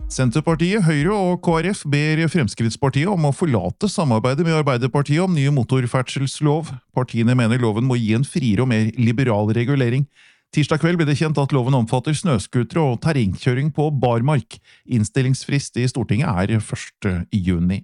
Senterpartiet, Høyre og KrF ber Fremskrittspartiet om å forlate samarbeidet med Arbeiderpartiet om ny motorferdselslov. Partiene mener loven må gi en friere og mer liberal regulering. Tirsdag kveld ble det kjent at loven omfatter snøskutere og terrengkjøring på barmark. Innstillingsfrist i Stortinget 1. juni.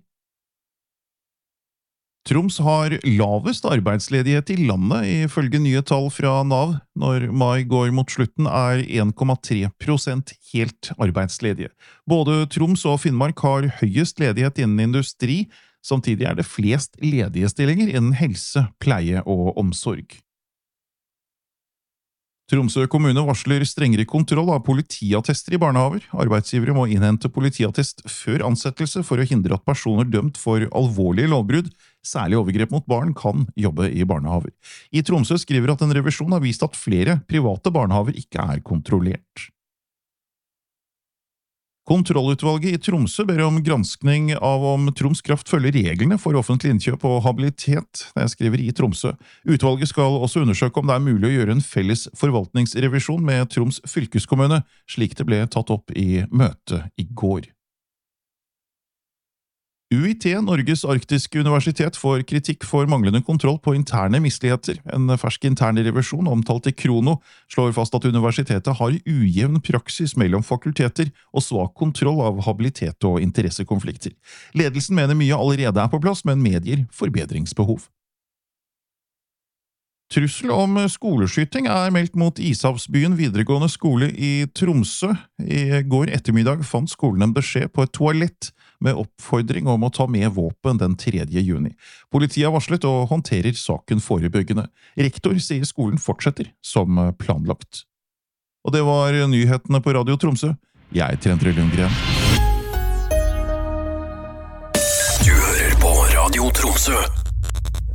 Troms har lavest arbeidsledighet i landet, ifølge nye tall fra NAV. Når mai går mot slutten 1,3% helt arbeidsledige. Både Troms og Finnmark har høyest ledighet innen industri, samtidig det flest ledige stillinger innen helse, pleie og omsorg. Tromsø kommune varsler strengere kontroll av politiattester i barnehaver. Arbeidsgivere må innhente politiattest før ansettelse for å hindre at personer dømt for alvorlige lovbrudd, særlig overgrep mot barn, kan jobbe i barnehaver. I Tromsø skriver at en revisjon har vist at flere private barnehaver ikke kontrollert. Kontrollutvalget i Tromsø ber om granskning av om Troms Kraft følger reglene for offentlig innkjøp og habilitet, det skriver i Tromsø. Utvalget skal også undersøke om det mulig å gjøre en felles forvaltningsrevisjon med Troms fylkeskommune, slik det ble tatt opp i møte i går. UiT, Norges arktiske universitet, får kritikk for manglende kontroll på interne misligheter. En fersk intern revisjon omtalt i Krono slår fast at universitetet har ujevn praksis mellom fakulteter og svak kontroll av habilitet og interessekonflikter. Ledelsen mener mye allerede på plass, men medgir forbedringsbehov. Trussel om skoleskyting meldt mot Ishavsbyen videregående skole i Tromsø. I går ettermiddag fant skolen en beskjed på et toalett med oppfordring om å ta med våpen den 3. juni. Politiet har varslet og håndterer saken forebyggende. Rektor sier skolen fortsetter som planlagt. Og det var nyhetene på Radio Tromsø. Jeg Endre Lundgren. Du hører på Radio Tromsø.